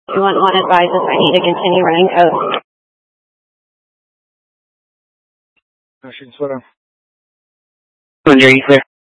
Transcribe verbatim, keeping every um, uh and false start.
two one one advises I need to continue running code. Shooting sweater. Are you clear?